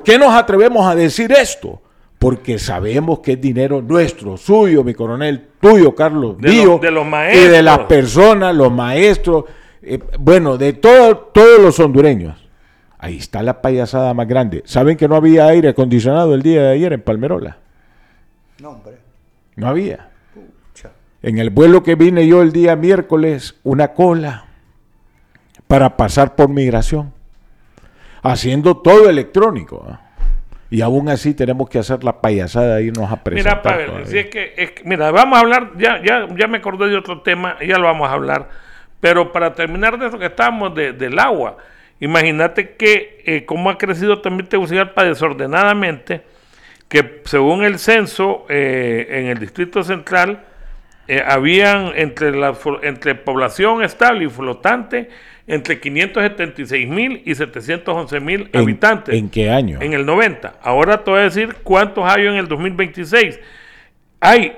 qué nos atrevemos a decir esto? Porque sabemos que es dinero nuestro, suyo, mi coronel, tuyo, Carlos, mío, de los maestros. Y de las personas, los maestros, de todos los hondureños. Ahí está la payasada más grande. ¿Saben que no había aire acondicionado el día de ayer en Palmerola? No, hombre. No había. Pucha. En el vuelo que vine yo el día miércoles, una cola para pasar por migración, haciendo todo electrónico, ¿eh? Y aún así tenemos que hacer la payasada de irnos a presentar. Mira, Pavel, si es que, mira, vamos a hablar, ya me acordé de otro tema, ya lo vamos a hablar, pero para terminar de eso que estábamos del agua, imagínate que cómo ha crecido también Tegucigalpa desordenadamente, que según el censo en el Distrito Central, habían entre población estable y flotante, entre 576,000 y 711,000 habitantes. ¿En qué año? En el 90. Ahora te voy a decir cuántos hay en el 2026. Hay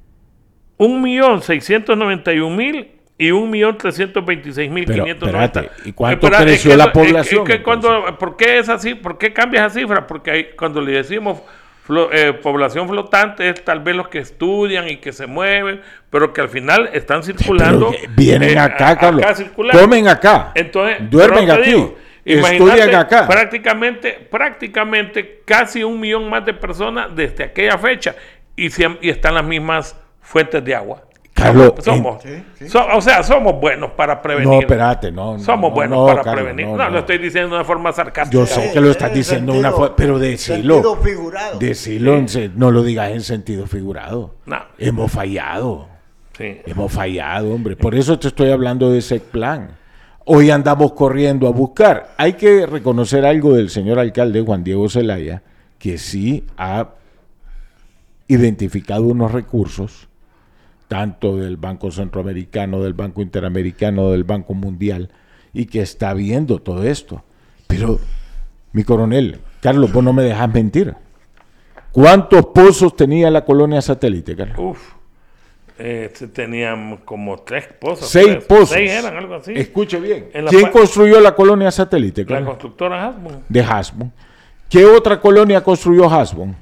1,691,000 y 1,326,590. Pero espérate, ¿y cuánto creció la población? ¿Por qué es así? ¿Por qué cambia esa cifra? Porque cuando le decimos población flotante es tal vez los que estudian y que se mueven, pero que al final están circulando. Pero vienen acá, Carlos. Acá comen acá. Entonces, duermen aquí. Estudian acá. Prácticamente casi 1 millón más de personas desde aquella fecha y están las mismas fuentes de agua. Carlos, somos buenos para prevenir. No, espérate, no. Somos buenos para Carlos, prevenir. No, lo estoy diciendo de una forma sarcástica. Yo sé que lo estás diciendo de una forma, pero decilo. Sentido figurado. Decilo, no lo digas en sentido figurado. No. Hemos fallado. Sí. Hemos fallado, hombre. Por eso te estoy hablando de ese plan. Hoy andamos corriendo a buscar. Hay que reconocer algo del señor alcalde Juan Diego Zelaya, que sí ha identificado unos recursos, tanto del Banco Centroamericano, del Banco Interamericano, del Banco Mundial, y que está viendo todo esto. Pero, mi coronel, Carlos, vos no me dejas mentir. ¿Cuántos pozos tenía la colonia satélite, Carlos? Tenían como 3 pozos. 6 pozos. 6 eran, algo así. Escuche bien. ¿Quién construyó la colonia satélite, Carlos? La constructora Hasbun. De Hasbun. ¿Qué otra colonia construyó Hasbun?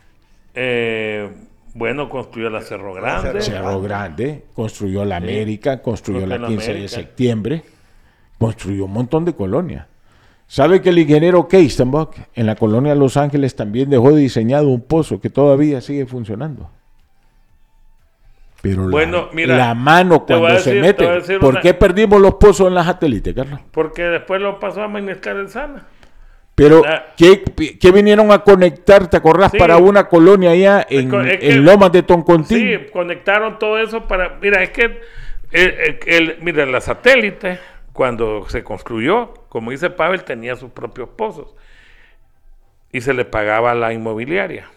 Bueno, construyó la Cerro Grande. Cerro Grande, construyó la América, construyó la 15 de septiembre, construyó un montón de colonias. ¿Sabe que el ingeniero Keistenbach en la colonia Los Ángeles también dejó diseñado un pozo que todavía sigue funcionando? Pero bueno, la mano cuando se mete. ¿Por qué perdimos los pozos en la satélite, Carlos? Porque después lo pasó a administrar el SANA. Pero, ¿qué vinieron a conectar? ¿Te acordás? Sí, para una colonia allá en Lomas de Toncontín. Sí, conectaron todo eso para... Mira, es que mira, la satélite, cuando se construyó, como dice Pavel, tenía sus propios pozos y se le pagaba a la inmobiliaria.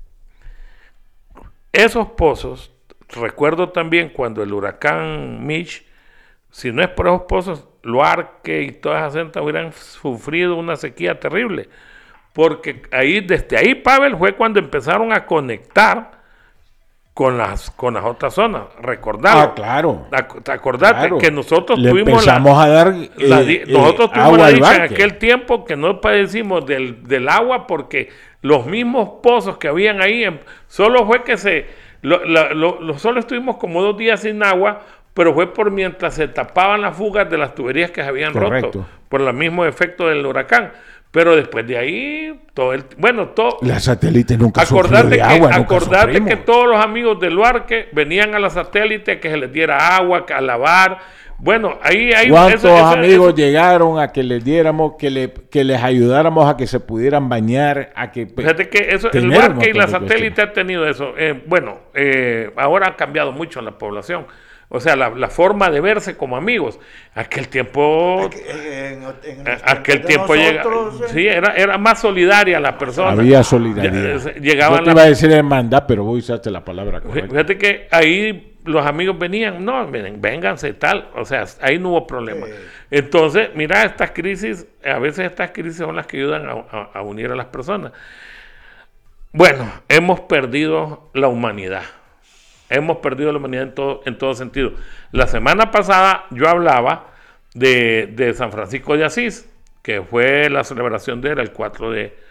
Esos pozos, recuerdo también cuando el huracán Mitch, si no es por esos pozos, Luarque y todas esas centros hubieran sufrido una sequía terrible, porque desde ahí, Pavel, fue cuando empezaron a conectar con las otras zonas. Recordar. Claro. Acordate claro. Que nosotros tuvimos nosotros tuvimos la dicha en aquel tiempo que no padecimos del agua, porque los mismos pozos que habían ahí, solo fue que solo estuvimos como 2 días sin agua, pero fue por mientras se tapaban las fugas de las tuberías que se habían roto por el mismo efecto del huracán. Pero después de ahí, todo. La satélite nunca sufrió de agua. Acordate que todos los amigos del Luarque venían a la satélite que se les diera agua, a lavar. Bueno, ahí hay... ¿Cuántos amigos llegaron a que les diéramos, que les ayudáramos a que se pudieran bañar, a que... Fíjate que eso, el Luarque y la satélite han tenido eso. Ahora ha cambiado mucho en la población. O sea, la forma de verse como amigos. Aquel tiempo... aquel tiempo sí, era más solidaria la persona. Había solidaridad. Yo te iba a decir hermandad, pero vos usaste la palabra correcta. Fíjate que ahí los amigos venían, vénganse y tal. O sea, ahí no hubo problema. Entonces, mira, estas crisis son las que ayudan a unir a las personas. Bueno, hemos perdido la humanidad. Hemos perdido la humanidad en todo sentido. La semana pasada yo hablaba de San Francisco de Asís, que fue la celebración de él el 4 de